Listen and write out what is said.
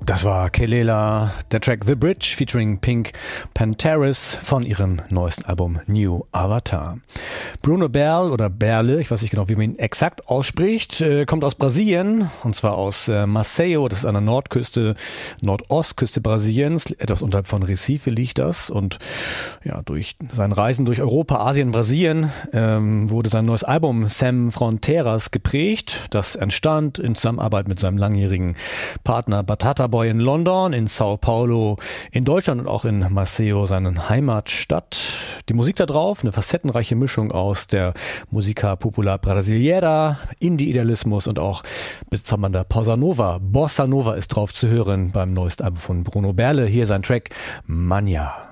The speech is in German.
Das war Kelela, der Track The Bridge featuring Pink Panthers von ihrem neuesten Album New Avatar. Bruno Berle oder Berle, ich weiß nicht genau, wie man ihn exakt ausspricht, kommt aus Brasilien, und zwar aus Maceió, das ist an der Nordostküste Brasiliens, etwas unterhalb von Recife liegt das, und ja, durch sein Reisen durch Europa, Asien, Brasilien wurde sein neues Album Sem Fronteiras geprägt. Das entstand in Zusammenarbeit mit seinem langjährigen Partner Batata Boy in London, in Sao Paulo, in Deutschland und auch in Maceió, seine Heimatstadt. Die Musik da drauf, eine facettenreiche Mischung aus der Música Popular Brasileira, Indie-Idealismus und auch bezaubernder Bossa Nova. Bossa Nova ist drauf zu hören beim neuesten Album von Bruno Berle. Hier sein Track Mania.